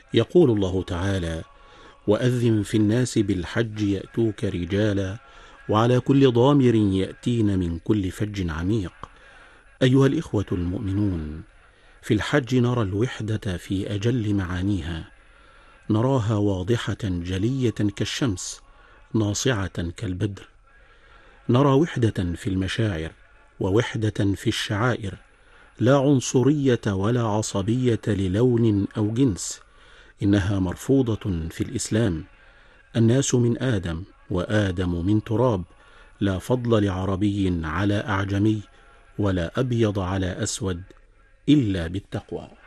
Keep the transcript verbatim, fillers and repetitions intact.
يقول الله تعالى: وأذن في الناس بالحج يأتوك رجالا وعلى كل ضامر يأتين من كل فج عميق. أيها الإخوة المؤمنون، في الحج نرى الوحدة في أجل معانيها، نراها واضحة جلية كالشمس، ناصعة كالبدر. نرى وحدة في المشاعر ووحدة في الشعائر، لا عنصرية ولا عصبية للون أو جنس، إنها مرفوضة في الإسلام. الناس من آدم وآدم من تراب، لا فضل لعربي على أعجمي ولا أبيض على أسود إلا بالتقوى.